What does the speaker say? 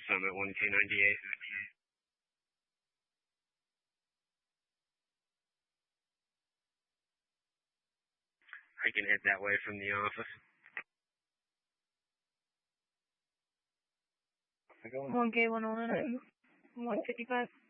Summit 1298. I can head that way from the office. 1K 109, 155.